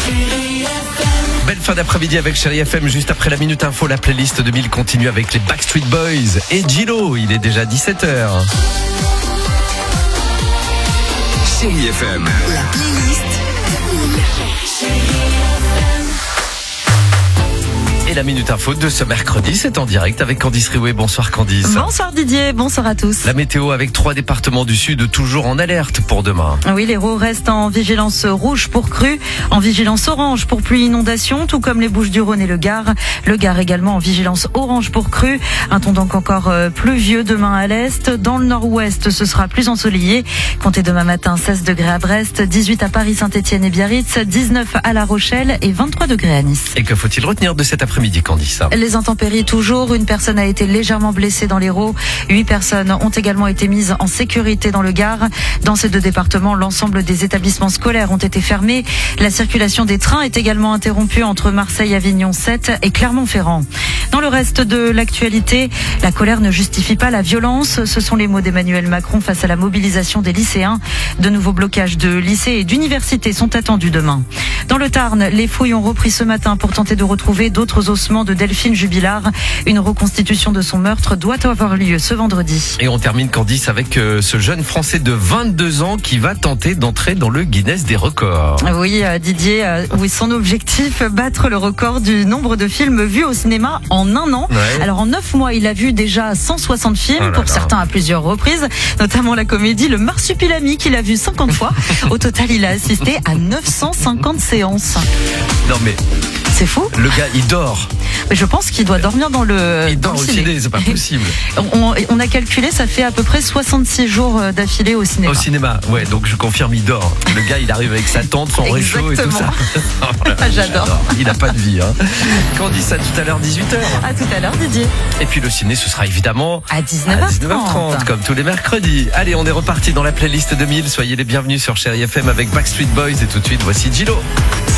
Belle fin d'après-midi avec Chérie FM. Juste après la Minute Info, la playlist 2000 continue avec les Backstreet Boys et Gilo. Il est déjà 17h. Chérie FM. La playlist 2000. Et la Minute Info de ce mercredi, c'est en direct avec Candice Riouet. Bonsoir Candice. Bonsoir Didier, bonsoir à tous. La météo avec 3 départements du sud toujours en alerte pour demain. Oui, l'Hérault reste en vigilance rouge pour crue, en vigilance orange pour pluie inondation, tout comme les Bouches-du-Rhône et le Gard. Le Gard également en vigilance orange pour crue. Un temps donc encore pluvieux demain à l'est. Dans le nord-ouest, ce sera plus ensoleillé. Comptez demain matin 16 degrés à Brest, 18 à Paris, Saint-Étienne et Biarritz, 19 à La Rochelle et 23 degrés à Nice. Et que faut-il retenir de cet après-midi, Candice? Les intempéries toujours. Une personne a été légèrement blessée dans l'Hérault. 8 personnes ont également été mises en sécurité dans le Gard. Dans ces deux départements, l'ensemble des établissements scolaires ont été fermés. La circulation des trains est également interrompue entre Marseille, Avignon 7 et Clermont-Ferrand. Dans le reste de l'actualité, la colère ne justifie pas la violence. Ce sont les mots d'Emmanuel Macron face à la mobilisation des lycéens. De nouveaux blocages de lycées et d'universités sont attendus demain. Dans le Tarn, les fouilles ont repris ce matin pour tenter de retrouver d'autres ossements de Delphine Jubilard. Une reconstitution de son meurtre doit avoir lieu ce vendredi. Et on termine, Candice, avec ce jeune Français de 22 ans qui va tenter d'entrer dans le Guinness des records. Oui, Didier, oui, son objectif, battre le record du nombre de films vus au cinéma en un an. Ouais. Alors en 9 mois, il a vu déjà 160 films, pour certains à plusieurs reprises, notamment la comédie Le Marsupilami qu'il a vu 50 fois. Au total, il a assisté à 950 séances. Non mais C'est fou. le gars, il dort. Mais je pense qu'il doit dormir dans le Il dort au ciné, c'est pas possible. On a calculé, ça fait à peu près 66 jours d'affilée au cinéma. Au cinéma, ouais, donc je confirme, il dort. Le gars, il arrive avec sa tente, son réchaud et tout ça. J'adore. Il n'a pas de vie. Hein. Candice, à tout à l'heure, 18h. À tout à l'heure, Didier. Et puis le ciné, ce sera évidemment À 19h30. comme tous les mercredis. Allez, on est reparti dans la playlist 2000. Soyez les bienvenus sur Chérie FM avec Backstreet Boys. Et tout de suite, voici Gilo.